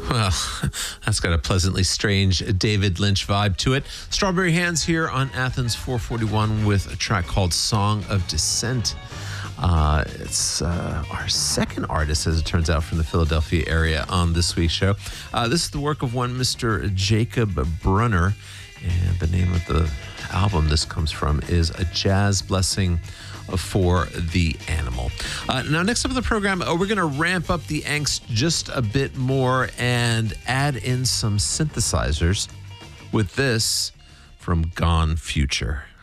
Well, that's got a pleasantly strange David Lynch vibe to it. Strawberry Hands here on Athens 441 with a track called Song of Descent. It's our second artist, as it turns out, from the Philadelphia area on this week's show. This is the work of one Mr. Jacob Brunner, and the name of the album this comes from is A Jazz Blessing for the Animal. Now, next up in the program, we're going to ramp up the angst just a bit more and add in some synthesizers with this from Gone Future.